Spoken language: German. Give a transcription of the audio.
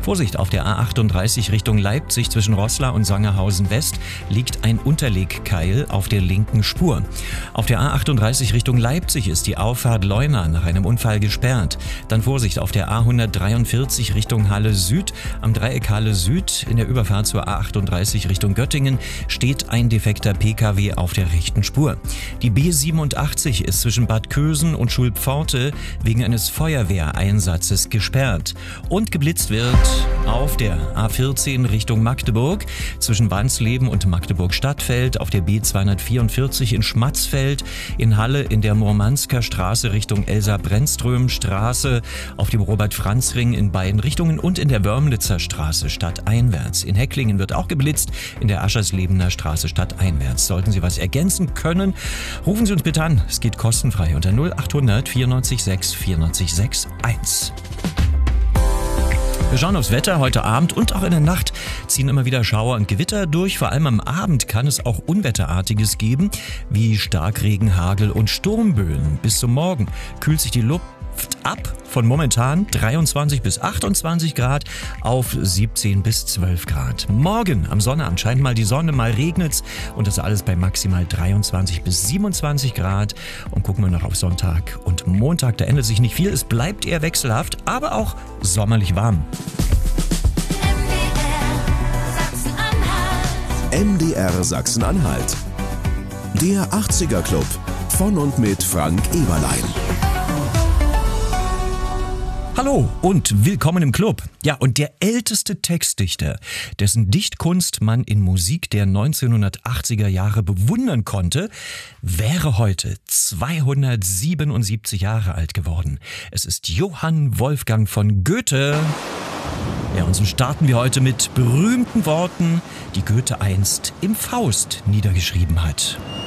Vorsicht, auf der A38 Richtung Leipzig zwischen Roßla und Sangerhausen West liegt ein Unterlegkeil auf der linken Spur. Auf der A38 Richtung Leipzig ist die Auffahrt Leuna nach einem Unfall gesperrt. Dann Vorsicht, auf der A143 Richtung Halle Süd. Am Dreieck Halle Süd in der Überfahrt zur A38 Richtung Göttingen steht ein defekter Pkw auf der rechten Spur. Die B87 ist zwischen Bad Kösen und Schulpforte wegen eines Feuerwehreinsatzes gesperrt. Und geblitzt wird auf der A14 Richtung Magdeburg zwischen Wansleben und Magdeburg-Stadtfeld, auf der B244 in Schmatzfeld, in Halle in der Murmansker Straße Richtung Elsa-Brennström-Straße, auf dem Robert-Franz-Ring in beiden Richtungen und in der Wörmlitzer Straße stadteinwärts. In Hecklingen wird auch geblitzt, in der Ascherslebener Straße stadteinwärts. Sollten Sie was ergänzen können, rufen Sie uns bitte an. Es geht kostenfrei unter 0800 94 6 94 61. Wir schauen aufs Wetter. Heute Abend und auch in der Nacht ziehen immer wieder Schauer und Gewitter durch. Vor allem am Abend kann es auch Unwetterartiges geben, wie Starkregen, Hagel und Sturmböen. Bis zum Morgen kühlt sich die Luft ab von momentan 23 bis 28 Grad auf 17 bis 12 Grad. Morgen am Sonnabend scheint mal die Sonne, mal regnet's und das alles bei maximal 23 bis 27 Grad. Und gucken wir noch auf Sonntag und Montag, da ändert sich nicht viel. Es bleibt eher wechselhaft, aber auch sommerlich warm. MDR Sachsen-Anhalt. Der 80er Club von und mit Frank Eberlein. Hallo und willkommen im Club. Ja, und der älteste Textdichter, dessen Dichtkunst man in Musik der 1980er Jahre bewundern konnte, wäre heute 277 Jahre alt geworden. Es ist Johann Wolfgang von Goethe. Ja, und so starten wir heute mit berühmten Worten, die Goethe einst im Faust niedergeschrieben hat.